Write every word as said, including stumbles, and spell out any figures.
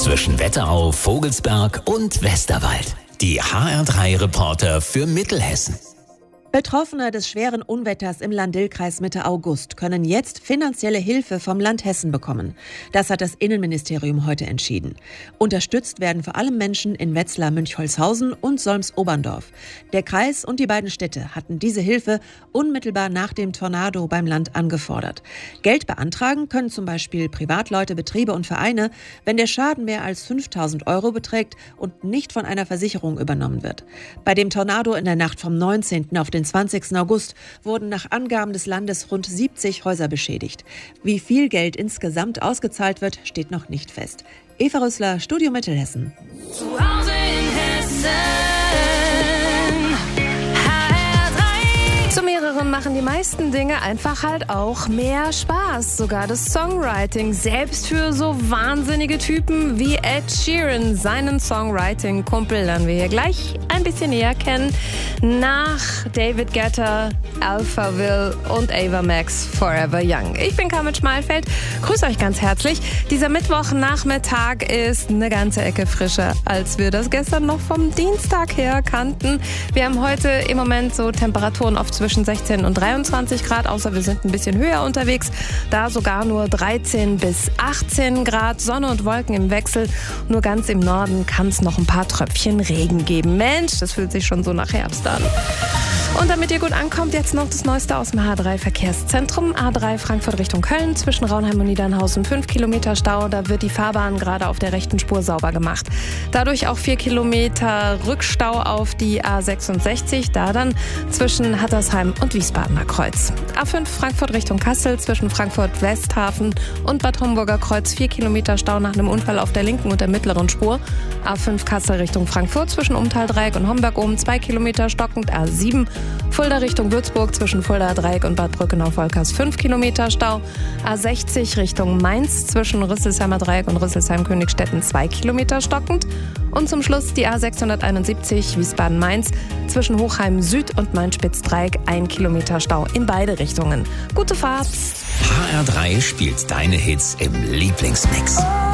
Zwischen Wetterau, Vogelsberg und Westerwald. Die H R drei Reporter für Mittelhessen. Betroffene des schweren Unwetters im Lahn-Dill-Kreis Mitte August können jetzt finanzielle Hilfe vom Land Hessen bekommen. Das hat das Innenministerium heute entschieden. Unterstützt werden vor allem Menschen in Wetzlar-Münchholzhausen und Solms-Oberndorf. Der Kreis und die beiden Städte hatten diese Hilfe unmittelbar nach dem Tornado beim Land angefordert. Geld beantragen können zum Beispiel Privatleute, Betriebe und Vereine, wenn der Schaden mehr als fünftausend Euro beträgt und nicht von einer Versicherung übernommen wird. Bei dem Tornado in der Nacht vom neunzehnten auf den zwanzigsten August wurden nach Angaben des Landes rund siebzig Häuser beschädigt. Wie viel Geld insgesamt ausgezahlt wird, steht noch nicht fest. Eva Rüssler, Studio Mittelhessen. Zu Hause in Hessen. H R drei. Zu mehreren machen die meisten Dinge einfach halt auch mehr Spaß. Sogar das Songwriting, selbst für so wahnsinnige Typen wie Ed Sheeran. Seinen Songwriting-Kumpel lernen wir hier gleich ein bisschen näher kennen. Nach David Guetta, Alphaville und Ava Max, Forever Young. Ich bin Carmen Schmalfeld, grüße euch ganz herzlich. Dieser Mittwochnachmittag ist eine ganze Ecke frischer, als wir das gestern noch vom Dienstag her kannten. Wir haben heute im Moment so Temperaturen auf zwischen sechzehn und dreiundzwanzig Grad, außer wir sind ein bisschen höher unterwegs. Da sogar nur dreizehn bis achtzehn Grad, Sonne und Wolken im Wechsel. Nur ganz im Norden kann es noch ein paar Tröpfchen Regen geben. Mensch, das fühlt sich schon so nach Herbst an. Und damit ihr gut ankommt, jetzt noch das Neueste aus dem H drei Verkehrszentrum. A drei Frankfurt Richtung Köln, zwischen Raunheim und Niedernhausen fünf Kilometer Stau. Da wird die Fahrbahn gerade auf der rechten Spur sauber gemacht. Dadurch auch vier Kilometer Rückstau auf die A sechsundsechzig. Da dann zwischen Hattersheim und Wiesbadener Kreuz. A fünf Frankfurt Richtung Kassel, zwischen Frankfurt Westhafen und Bad Homburger Kreuz vier Kilometer Stau nach einem Unfall auf der linken und der mittleren Spur. A fünf Kassel Richtung Frankfurt, zwischen Umtaldreieck und Homberg oben zwei Kilometer stockend. A sieben Fulda Richtung Würzburg, zwischen Fulda Dreieck und Bad Brückenau-Volkers fünf Kilometer Stau. A sechzig Richtung Mainz, zwischen Rüsselsheimer Dreieck und Rüsselsheim-Königstetten zwei Kilometer stockend. Und zum Schluss die A sechshunderteinundsiebzig Wiesbaden-Mainz, zwischen Hochheim Süd und Main-Spitz-Dreieck ein Kilometer Stau in beide Richtungen. Gute Fahrt! H R drei spielt deine Hits im Lieblingsmix.